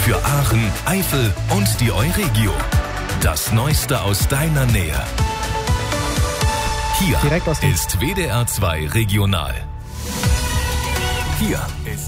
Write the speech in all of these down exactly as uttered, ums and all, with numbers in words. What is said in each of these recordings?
Für Aachen, Eifel und die Euregio. Das Neueste aus deiner Nähe. Hier Direkt aus dem ist W D R zwei Regional. Hier ist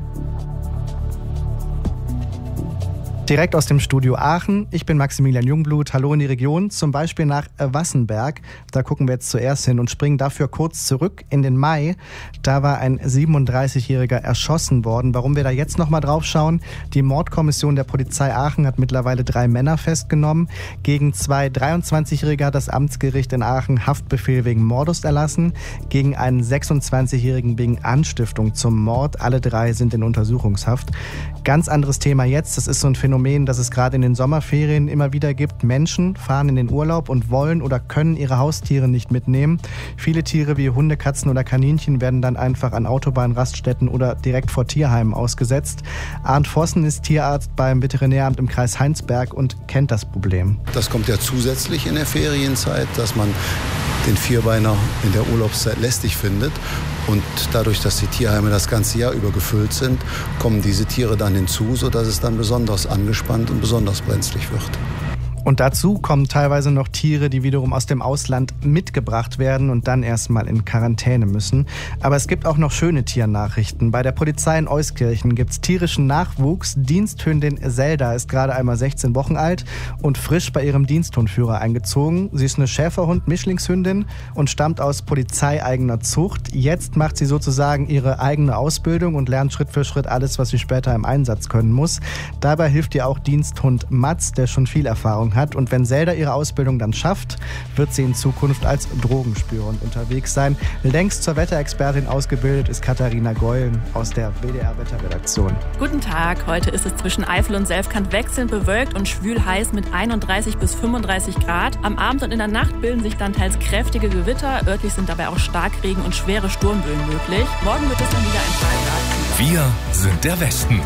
Direkt aus dem Studio Aachen. Ich bin Maximilian Jungblut. Hallo in die Region, zum Beispiel nach Wassenberg. Da gucken wir jetzt zuerst hin und springen dafür kurz zurück in den Mai. Da war ein siebenunddreißigjähriger erschossen worden. Warum wir da jetzt nochmal drauf schauen? Die Mordkommission der Polizei Aachen hat mittlerweile drei Männer festgenommen. Gegen zwei dreiundzwanzigjährige hat das Amtsgericht in Aachen Haftbefehl wegen Mordes erlassen. Gegen einen sechsundzwanzigjährigen wegen Anstiftung zum Mord. Alle drei sind in Untersuchungshaft. Ganz anderes Thema jetzt. Das ist so ein Phänomen, das es gerade in den Sommerferien immer wieder gibt. Menschen fahren in den Urlaub und wollen oder können ihre Haustiere nicht mitnehmen. Viele Tiere wie Hunde, Katzen oder Kaninchen werden dann einfach an Autobahnraststätten oder direkt vor Tierheimen ausgesetzt. Arndt Vossen ist Tierarzt beim Veterinäramt im Kreis Heinsberg und kennt das Problem. Das kommt ja zusätzlich in der Ferienzeit, dass man den Vierbeiner in der Urlaubszeit lästig findet. Und dadurch, dass die Tierheime das ganze Jahr über gefüllt sind, kommen diese Tiere dann hinzu, sodass es dann besonders angespannt und besonders brenzlig wird. Und dazu kommen teilweise noch Tiere, die wiederum aus dem Ausland mitgebracht werden und dann erstmal in Quarantäne müssen. Aber es gibt auch noch schöne Tiernachrichten. Bei der Polizei in Euskirchen gibt es tierischen Nachwuchs. Diensthündin Zelda ist gerade einmal sechzehn Wochen alt und frisch bei ihrem Diensthundführer eingezogen. Sie ist eine Schäferhund-Mischlingshündin und stammt aus polizeieigener Zucht. Jetzt macht sie sozusagen ihre eigene Ausbildung und lernt Schritt für Schritt alles, was sie später im Einsatz können muss. Dabei hilft ihr auch Diensthund Mats, der schon viel Erfahrung hat. Und wenn Zelda ihre Ausbildung dann schafft, wird sie in Zukunft als Drogenspürerin unterwegs sein. Längst zur Wetterexpertin ausgebildet ist Katharina Geulen aus der W D R-Wetterredaktion. Guten Tag, heute ist es zwischen Eifel und Selfkant wechselnd bewölkt und schwül heiß mit einunddreißig bis fünfunddreißig Grad. Am Abend und in der Nacht bilden sich dann teils kräftige Gewitter. Örtlich sind dabei auch Starkregen und schwere Sturmböen möglich. Morgen wird es dann wieder ein paar Grad. Wir sind der Westen.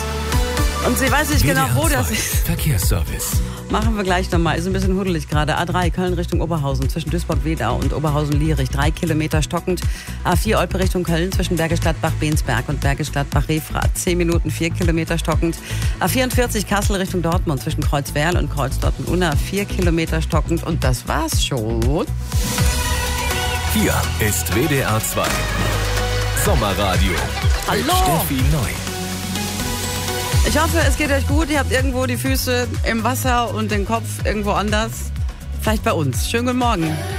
Und, und sie weiß nicht genau, wo das ist. Verkehrsservice. Machen wir gleich nochmal. Ist ein bisschen huddelig gerade. A drei Köln Richtung Oberhausen zwischen Duisburg-Wedau und Oberhausen-Lierich. Drei Kilometer stockend. A vier Olpe Richtung Köln zwischen Bergisch Gladbach-Bensberg und Bergisch Gladbach-Refrath. Zehn Minuten, vier Kilometer stockend. A vierundvierzig Kassel Richtung Dortmund zwischen Kreuzwerl und Kreuzdortmund-Unna. Vier Kilometer stockend. Und das war's schon. Hier ist W D R zwei Sommerradio. Hallo. Mit Steffi Neu. Ich hoffe, es geht euch gut. Ihr habt irgendwo die Füße im Wasser und den Kopf irgendwo anders. Vielleicht bei uns. Schönen guten Morgen.